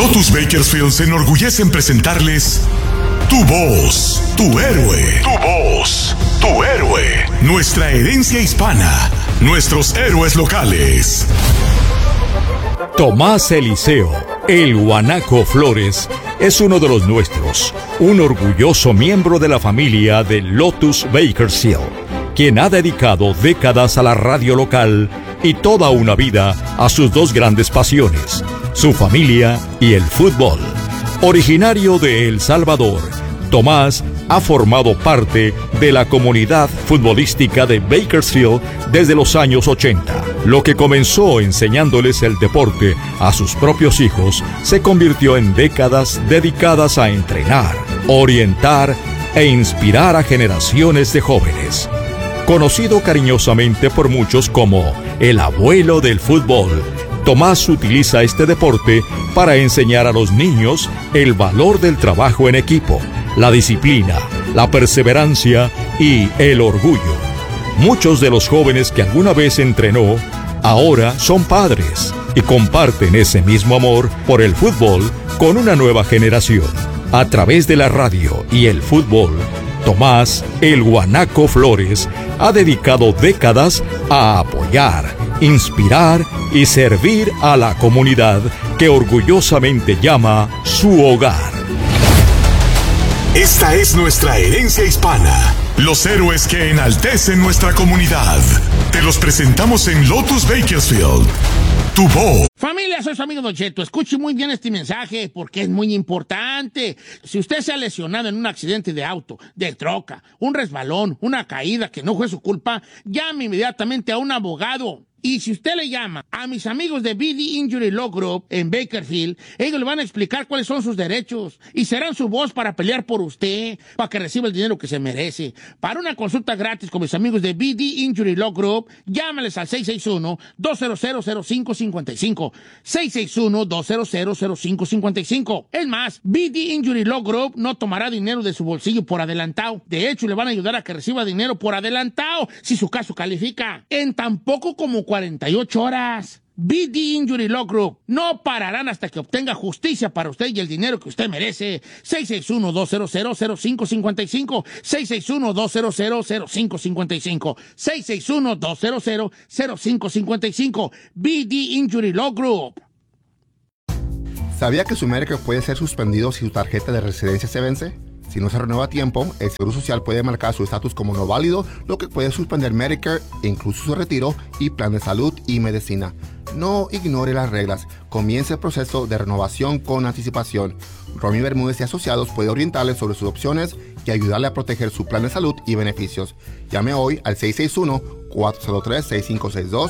Lotus Bakersfield se enorgullece en presentarles Tu Voz, Tu Héroe. Tu Voz, Tu Héroe. Nuestra herencia hispana, nuestros héroes locales. Tomás Eliseo, el Guanaco Flores, es uno de los nuestros, un orgulloso miembro de la familia de Lotus Bakersfield, quien ha dedicado décadas a la radio local y toda una vida a sus dos grandes pasiones, su familia y el fútbol. Originario de El Salvador, Tomás ha formado parte de la comunidad futbolística de Bakersfield desde los años 80. Lo que comenzó enseñándoles el deporte a sus propios hijos se convirtió en décadas dedicadas a entrenar, orientar e inspirar a generaciones de jóvenes. Conocido cariñosamente por muchos como el abuelo del fútbol, Tomás utiliza este deporte para enseñar a los niños el valor del trabajo en equipo, la disciplina, la perseverancia y el orgullo. Muchos de los jóvenes que alguna vez entrenó, ahora son padres y comparten ese mismo amor por el fútbol con una nueva generación. A través de la radio y el fútbol, Tomás, el Guanaco Flores, ha dedicado décadas a apoyar, inspirar y servir a la comunidad que orgullosamente llama su hogar. Esta es nuestra herencia hispana, los héroes que enaltecen nuestra comunidad. Te los presentamos en Lotus Bakersfield. Tu Voz. Familia, soy su amigo Don Cheto. Escuche muy bien este mensaje porque es muy importante. Si usted se ha lesionado en un accidente de auto, de troca, un resbalón, una caída que no fue su culpa, llame inmediatamente a un abogado. Y si usted le llama a mis amigos de BD Injury Law Group en Bakersfield, ellos le van a explicar cuáles son sus derechos y serán su voz para pelear por usted, para que reciba el dinero que se merece. Para una consulta gratis con mis amigos de BD Injury Law Group, llámales al 661-200-0555. 661-200-0555. Es más, BD Injury Law Group no tomará dinero de su bolsillo por adelantado. De hecho, le van a ayudar a que reciba dinero por adelantado si su caso califica. En tan poco como 48 horas. BD Injury Law Group no pararán hasta que obtenga justicia para usted y el dinero que usted merece. 661-200-0555. 661-200-0555. 661-200-0555. BD Injury Law Group. ¿Sabía que su Medicare puede ser suspendido si su tarjeta de residencia se vence? Si no se renueva a tiempo, el Seguro Social puede marcar su estatus como no válido, lo que puede suspender Medicare, incluso su retiro y plan de salud y medicina. No ignore las reglas. Comience el proceso de renovación con anticipación. Romy Bermúdez y Asociados puede orientarle sobre sus opciones y ayudarle a proteger su plan de salud y beneficios. Llame hoy al 661-403-6562,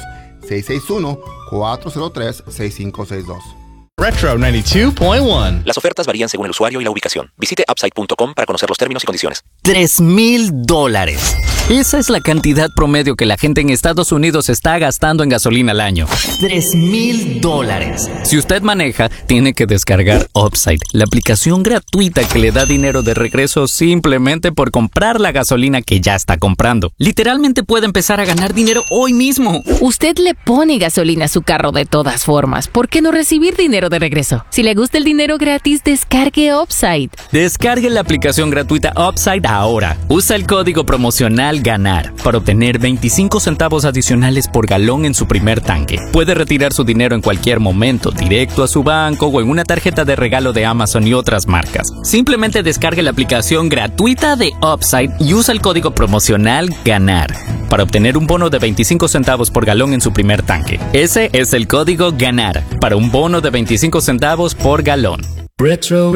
661-403-6562. Retro 92.1. Las ofertas varían según el usuario y la ubicación. Visite upside.com para conocer los términos y condiciones. $3,000. Esa es la cantidad promedio que la gente en Estados Unidos está gastando en gasolina al año. $3,000. Si usted maneja, tiene que descargar Upside, la aplicación gratuita que le da dinero de regreso simplemente por comprar la gasolina que ya está comprando. Literalmente puede empezar a ganar dinero hoy mismo. Usted le pone gasolina a su carro de todas formas. ¿Por qué no recibir dinero de regreso? Si le gusta el dinero gratis, descargue Upside. Descargue la aplicación gratuita Upside ahora. Usa el código promocional GANAR para obtener 25 centavos adicionales por galón en su primer tanque. Puede retirar su dinero en cualquier momento, directo a su banco o en una tarjeta de regalo de Amazon y otras marcas. Simplemente descargue la aplicación gratuita de Upside y usa el código promocional GANAR para obtener un bono de 25 centavos por galón en su primer tanque. Ese es el código GANAR para un bono de 25 centavos por galón. Retro